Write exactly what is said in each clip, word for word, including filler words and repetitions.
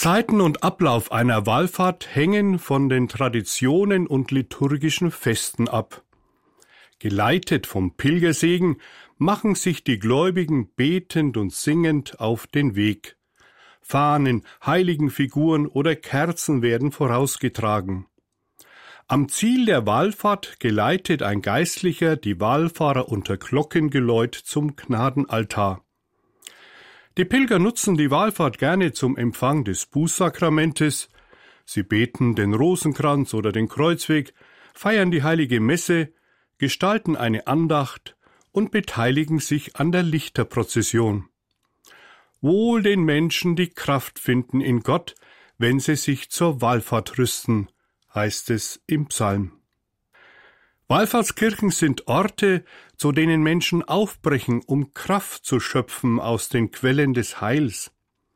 Zeiten und Ablauf einer Wallfahrt hängen von den Traditionen und liturgischen Festen ab. Geleitet vom Pilgersegen machen sich die Gläubigen betend und singend auf den Weg. Fahnen, Heiligenfiguren oder Kerzen werden vorausgetragen. Am Ziel der Wallfahrt geleitet ein Geistlicher die Wallfahrer unter Glockengeläut zum Gnadenaltar. Die Pilger nutzen die Wallfahrt gerne zum Empfang des Bußsakramentes. Sie beten den Rosenkranz oder den Kreuzweg, feiern die heilige Messe, gestalten eine Andacht und beteiligen sich an der Lichterprozession. Wohl den Menschen, die Kraft finden in Gott, wenn sie sich zur Wallfahrt rüsten, heißt es im Psalm. Wallfahrtskirchen sind Orte, zu denen Menschen aufbrechen, um Kraft zu schöpfen aus den Quellen des Heils.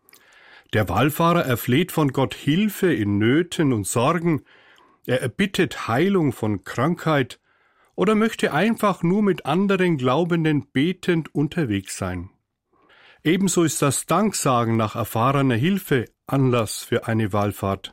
Der Wallfahrer erfleht von Gott Hilfe in Nöten und Sorgen, er erbittet Heilung von Krankheit oder möchte einfach nur mit anderen Glaubenden betend unterwegs sein. Ebenso ist das Danksagen nach erfahrener Hilfe Anlass für eine Wallfahrt.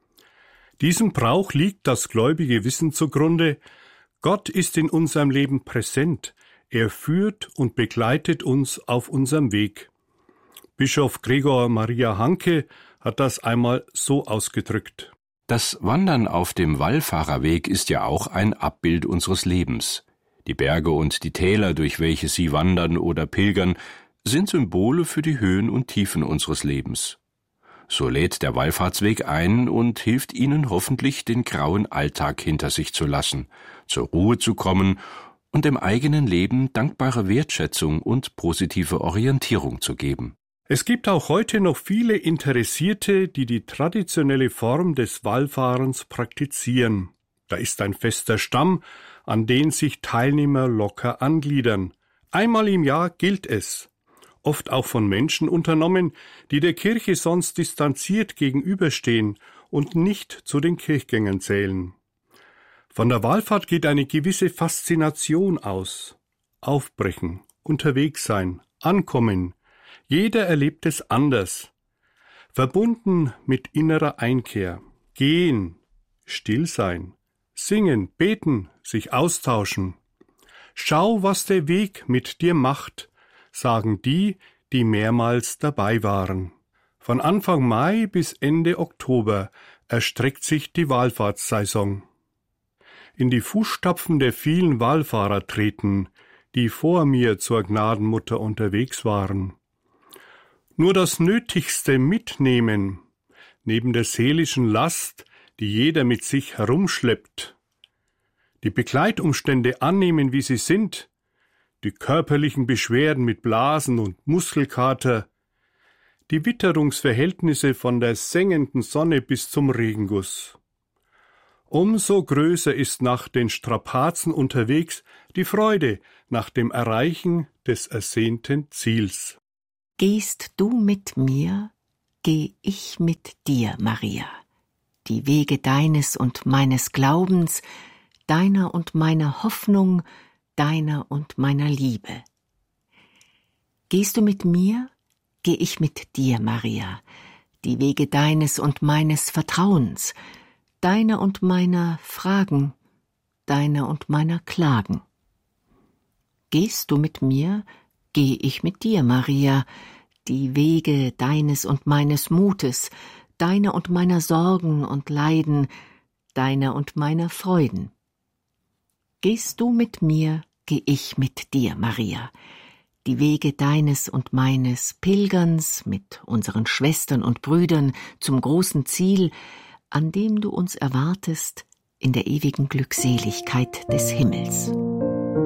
Diesem Brauch liegt das gläubige Wissen zugrunde: Gott ist in unserem Leben präsent, er führt und begleitet uns auf unserem Weg. Bischof Gregor Maria Hanke hat das einmal so ausgedrückt: Das Wandern auf dem Wallfahrerweg ist ja auch ein Abbild unseres Lebens. Die Berge und die Täler, durch welche Sie wandern oder pilgern, sind Symbole für die Höhen und Tiefen unseres Lebens. So lädt der Wallfahrtsweg ein und hilft Ihnen hoffentlich, den grauen Alltag hinter sich zu lassen, zur Ruhe zu kommen und dem eigenen Leben dankbare Wertschätzung und positive Orientierung zu geben. Es gibt auch heute noch viele Interessierte, die die traditionelle Form des Wallfahrens praktizieren. Da ist ein fester Stamm, an den sich Teilnehmer locker angliedern. Einmal im Jahr gilt es. Oft auch von Menschen unternommen, die der Kirche sonst distanziert gegenüberstehen und nicht zu den Kirchgängern zählen. Von der Wallfahrt geht eine gewisse Faszination aus. Aufbrechen, unterwegs sein, ankommen. Jeder erlebt es anders. Verbunden mit innerer Einkehr. Gehen, still sein, singen, beten, sich austauschen. Schau, was der Weg mit dir macht, sagen die, die mehrmals dabei waren. Von Anfang Mai bis Ende Oktober erstreckt sich die Wallfahrtssaison. In die Fußstapfen der vielen Wallfahrer treten, die vor mir zur Gnadenmutter unterwegs waren. Nur das Nötigste mitnehmen, neben der seelischen Last, die jeder mit sich herumschleppt. Die Begleitumstände annehmen, wie sie sind, die körperlichen Beschwerden mit Blasen und Muskelkater, die Witterungsverhältnisse von der sengenden Sonne bis zum Regenguss. Umso größer ist nach den Strapazen unterwegs die Freude nach dem Erreichen des ersehnten Ziels. Gehst du mit mir, geh ich mit dir, Maria. Die Wege deines und meines Glaubens, deiner und meiner Hoffnung, deiner und meiner Liebe. Gehst du mit mir, geh ich mit dir, Maria, die Wege deines und meines Vertrauens, deiner und meiner Fragen, deiner und meiner Klagen. Gehst du mit mir, geh ich mit dir, Maria, die Wege deines und meines Mutes, deiner und meiner Sorgen und Leiden, deiner und meiner Freuden. Gehst du mit mir, geh ich mit dir, Maria, die Wege deines und meines Pilgerns mit unseren Schwestern und Brüdern zum großen Ziel, an dem du uns erwartest in der ewigen Glückseligkeit des Himmels.